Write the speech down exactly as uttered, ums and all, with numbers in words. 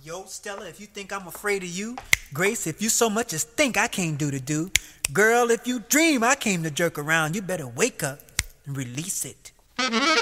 Yo, Stella, if you think I'm afraid of you, Grace, if you so much as think I came do to do, girl, if you dream I came to jerk around, you better wake up and release it.